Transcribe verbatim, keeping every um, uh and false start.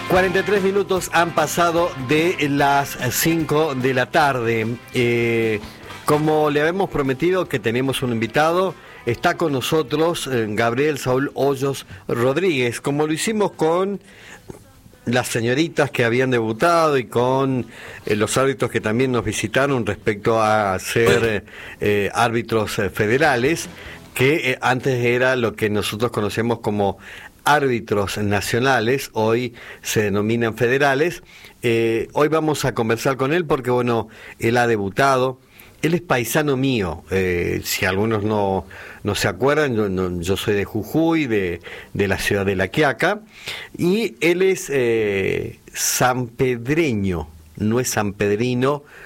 cuarenta y tres minutos han pasado de las cinco de la tarde. Eh, como le habíamos prometido que tenemos un invitado, está con nosotros eh, Gabriel Saúl Hoyos Rodríguez, como lo hicimos con las señoritas que habían debutado y con eh, los árbitros que también nos visitaron respecto a ser eh, eh, árbitros eh, federales, que eh, antes era lo que nosotros conocemos como árbitros nacionales, hoy se denominan federales. Eh, hoy vamos a conversar con él porque, bueno, él ha debutado. Él es paisano mío, eh, si algunos no, no se acuerdan, yo, no, yo soy de Jujuy, de, de la ciudad de La Quiaca, y él es eh, sanpedreño, no es sanpedrino,